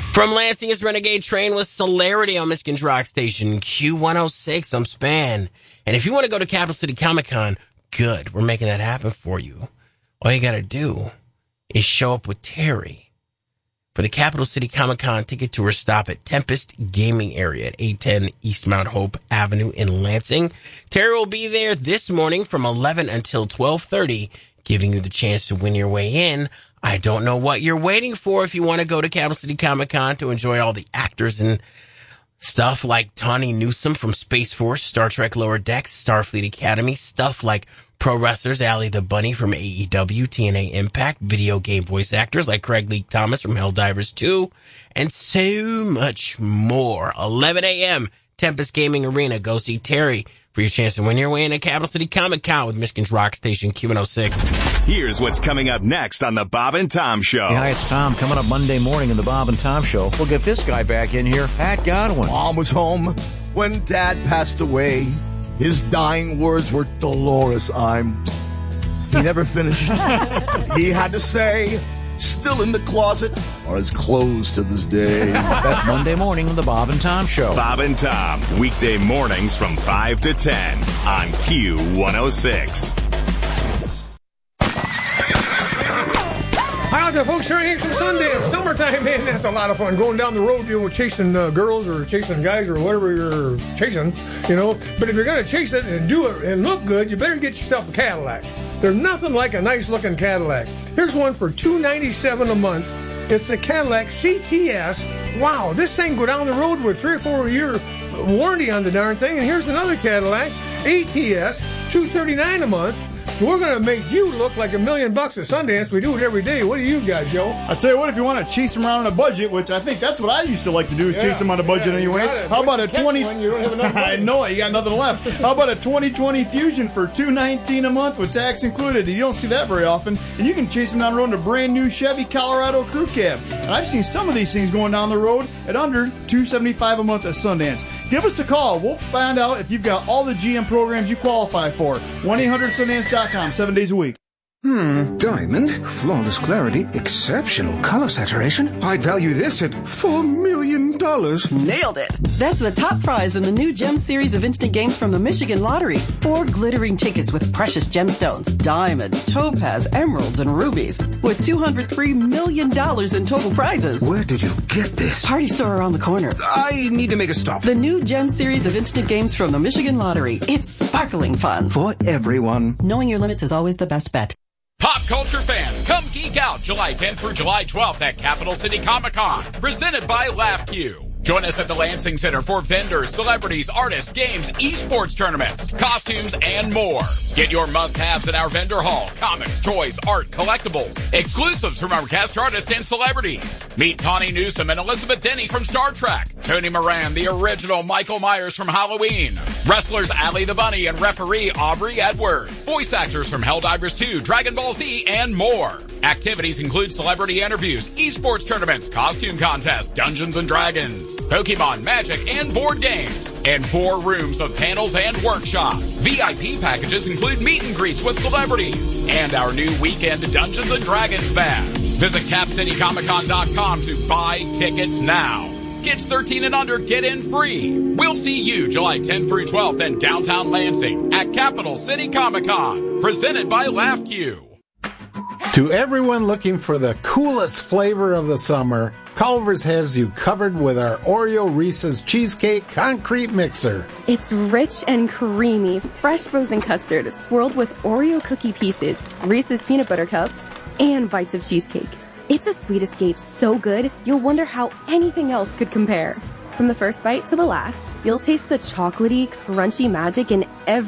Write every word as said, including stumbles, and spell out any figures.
From Lansing, it's Renegade Train with Celerity on Michigan's Rock Station, Q one oh six. I'm Span. And if you want to go to Capital City Comic Con, good. We're making that happen for you. All you got to do is show up with Terry for the Capital City Comic Con ticket tour stop at Tempest Gaming Area at eight ten East Mount Hope Avenue in Lansing. Terry will be there this morning from eleven until twelve thirty, giving you the chance to win your way in. I don't know what you're waiting for if you want to go to Capital City Comic Con to enjoy all the actors and stuff like Tawny Newsome from Space Force, Star Trek Lower Decks, Starfleet Academy, stuff like pro wrestlers Allie the Bunny from A E W, T N A Impact, video game voice actors like Craig Lee Thomas from Helldivers two, and so much more. eleven a.m., Tempest Gaming Arena. Go see Terry for your chance to win your way into Capital City Comic Con with Michigan's Rock Station, Q one oh six. Here's what's coming up next on the Bob and Tom Show. Hey, hi, it's Tom. Coming up Monday morning in the Bob and Tom Show, we'll get this guy back in here, Pat Godwin. Mom was home when Dad passed away. His dying words were, Dolores, I'm... He never finished. He had to say, still in the closet, are his clothes to this day. That's Monday morning on the Bob and Tom Show. Bob and Tom, weekday mornings from five to ten on Q one oh six. Hi out there, folks. Sure, here's some Sundance. Summertime, man, that's a lot of fun. Going down the road, you know, chasing uh, girls or chasing guys or whatever you're chasing, you know. But if you're going to chase it and do it and look good, you better get yourself a Cadillac. There's nothing like a nice-looking Cadillac. Here's one for two hundred ninety-seven dollars a month. It's the Cadillac C T S. Wow, this thing go down the road with three or four year warranty on the darn thing. And here's another Cadillac A T S, two hundred thirty-nine dollars a month. We're going to make you look like a million bucks at Sundance. We do it every day. What do you got, Joe? I tell you what, if you want to chase them around on a budget, which I think that's what I used to like to do, is Yeah, chase them on a budget yeah, anyway. How about a twenty? One, you don't have enough I money. know it. You got nothing left. How about a twenty twenty Fusion for two hundred nineteen dollars a month with tax included? You don't see that very often. And you can chase them down the road in a brand new Chevy Colorado Crew Cab. And I've seen some of these things going down the road at under two hundred seventy-five dollars a month at Sundance. Give us a call. We'll find out if you've got all the G M programs you qualify for. one eight hundred sundance dot com, seven days a week. Hmm, diamond, flawless clarity, exceptional color saturation. I'd value this at four million dollars. Nailed it! That's the top prize in the new Gem series of instant games from the Michigan Lottery. Four glittering tickets with precious gemstones, diamonds, topaz, emeralds, and rubies, with two hundred three million dollars in total prizes. Where did you get this? Party store around the corner. I need to make a stop. The new Gem series of instant games from the Michigan Lottery. It's sparkling fun. For everyone. Knowing your limits is always the best bet. Pop culture fans, come geek out July tenth through July twelfth at Capital City Comic Con, presented by LaughQ. Join us at the Lansing Center for vendors, celebrities, artists, games, esports tournaments, costumes, and more. Get your must-haves at our vendor hall, comics, toys, art, collectibles, exclusives from our guest artists and celebrities. Meet Tawny Newsome and Elizabeth Denny from Star Trek, Tony Moran, the original Michael Myers from Halloween, wrestlers Allie the Bunny and referee Aubrey Edwards, voice actors from Helldivers two, Dragon Ball Z, and more. Activities include celebrity interviews, esports tournaments, costume contests, Dungeons and Dragons, Pokemon, Magic, and board games. And four rooms of panels and workshops. V I P packages include meet and greets with celebrities. And our new weekend Dungeons and Dragons bash. Visit cap city comic con dot com to buy tickets now. Kids thirteen and under get in free. We'll see you July tenth through twelfth in downtown Lansing at Capital City Comic Con. Presented by LaughQ. To everyone looking for the coolest flavor of the summer, Culver's has you covered with our Oreo Reese's Cheesecake Concrete Mixer. It's rich and creamy, fresh frozen custard swirled with Oreo cookie pieces, Reese's peanut butter cups, and bites of cheesecake. It's a sweet escape so good, you'll wonder how anything else could compare. From the first bite to the last, you'll taste the chocolatey, crunchy magic in every